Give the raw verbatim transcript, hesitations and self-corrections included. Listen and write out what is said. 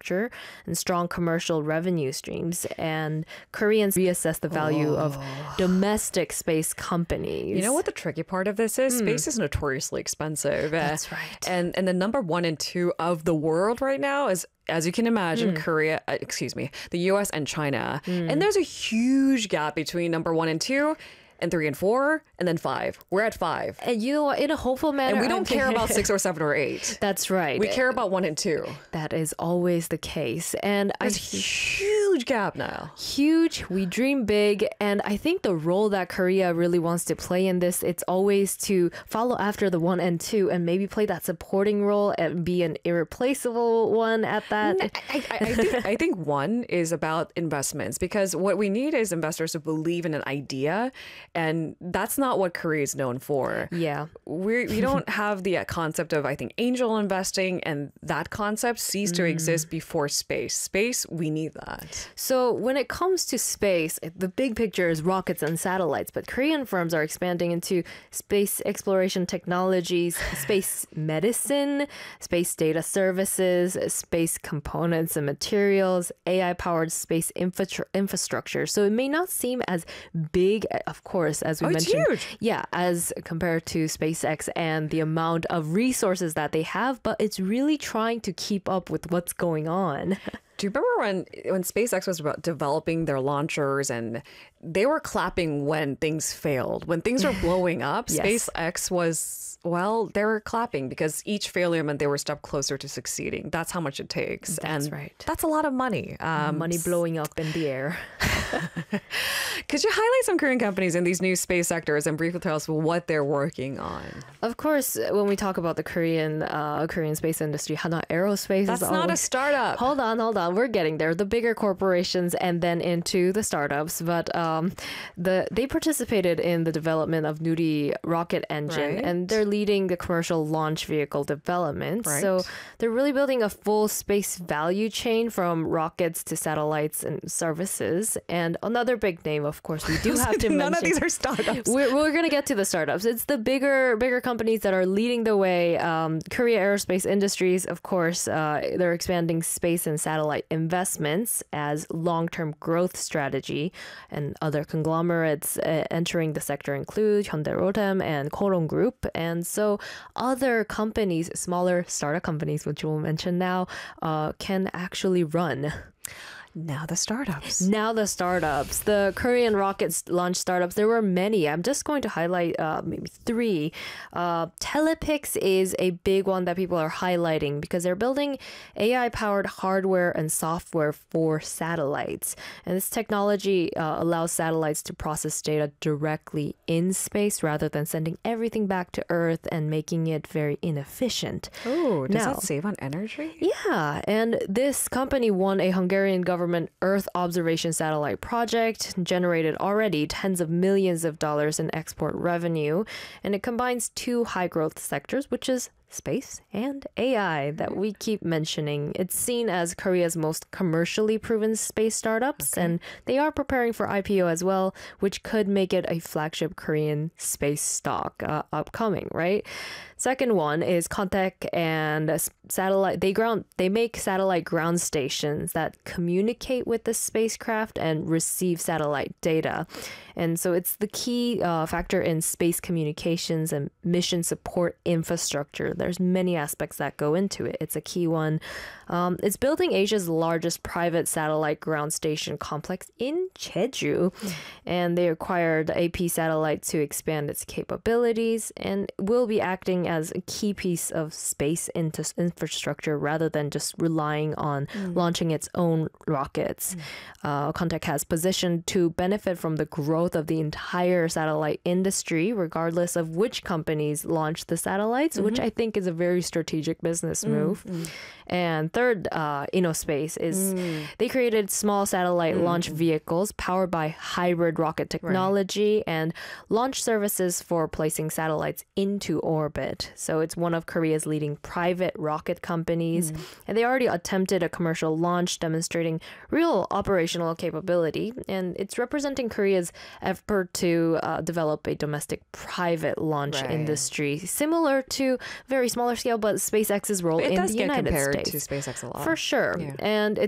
infrastructure and strong commercial revenue streams. And Koreans reassess the value Oh. of domestic space companies. You know what the tricky part of this is? Space is notoriously expensive. That's Uh, right. And and the number one and two of the world right now is, as you can imagine, Korea, uh, excuse me, the U S and China. And there's a huge gap between number one and two and three and four and then five. We're at five. And you know what? In a hopeful manner, And we I'm don't care thinking- about six or seven or eight. That's right. We care about one and two. That is always the case. And I There's a huge gap now. huge, we dream big, and I think the role that Korea really wants to play in this, it's always to follow after the one and two and maybe play that supporting role and be an irreplaceable one at that. I, I, I think I think one is about investments, because what we need is investors to believe in an idea, and that's not what Korea is known for. Yeah. We we don't have the uh, concept of, I think, angel investing, and that concept ceased to exist before space. Space, we need that. So when it comes to space, the big picture is rockets and satellites, but Korean firms are expanding into space exploration technologies, space medicine, space data services, space components and materials, A I-powered space infra- infrastructure. So it may not seem as big, of course, as we Oh, it's mentioned. huge. Yeah, as compared to SpaceX and the amount of resources that they have, but it's really trying to keep up with what's going on. Do you remember when when SpaceX was about developing their launchers and they were clapping when things failed? When things were blowing up, Yes. SpaceX was, well, they were clapping because each failure meant they were a step closer to succeeding. That's how much it takes. That's and right. That's a lot of money. Um, Money blowing up in the air. Could you highlight some Korean companies in these new space sectors and briefly tell us what they're working on? Of course, when we talk about the Korean uh, Korean space industry, Hana Aerospace That's is not a always- startup. Hold on, hold on. We're getting there. The bigger corporations and then into the startups. But um, the they participated in the development of Nuri rocket engine, Right. and they're leading the commercial launch vehicle development. Right. So they're really building a full space value chain from rockets to satellites and services. And another big name, of course, we do have to None mention. of these are startups. We're, we're going to get to the startups. It's the bigger bigger companies that are leading the way. Um, Korea Aerospace Industries, of course, uh, they're expanding space and satellite investments as long-term growth strategy. And other conglomerates uh, entering the sector include Hyundai Rotem and Korean Group. And so other companies, smaller startup companies, which we'll mention now, uh, can actually run. Now the startups. Now the startups, the Korean rocket launch startups, there were many. I'm just going to highlight uh, maybe three. Uh, Telepix is a big one that people are highlighting because they're building A I-powered hardware and software for satellites. And this technology uh, allows satellites to process data directly in space rather than sending everything back to Earth and making it very inefficient. Oh, does Now- that save on energy? Yeah, and this company won a Hungarian government Earth observation satellite project, generated already tens of millions of dollars in export revenue, and it combines two high growth sectors, which is space and A I that we keep mentioning. It's seen as Korea's most commercially proven space startups, and they are preparing for I P O as well, which could make it a flagship Korean space stock uh, upcoming, right? Second one is Contech and s- satellite. They ground. They make satellite ground stations that communicate with the spacecraft and receive satellite data, and so it's the key uh, factor in space communications and mission support infrastructure. There's many aspects that go into it. It's a key one. Um, it's building Asia's largest private satellite ground station complex in Jeju, and they acquired A P Satellite to expand its capabilities and will be acting as a key piece of space into infrastructure rather than just relying on launching its own rockets. Uh, Contech has positioned to benefit from the growth of the entire satellite industry, regardless of which companies launch the satellites, which I think is a very strategic business move. And third, uh, InnoSpace is they created small satellite launch vehicles powered by hybrid rocket technology and launch services for placing satellites into orbit. rocket. So it's one of Korea's leading private rocket companies. And they already attempted a commercial launch demonstrating real operational capability. And it's representing Korea's effort to uh, develop a domestic private launch Right. industry, similar to very smaller scale, but SpaceX's role It in does the get United compared States. to SpaceX a lot. For sure. Yeah. And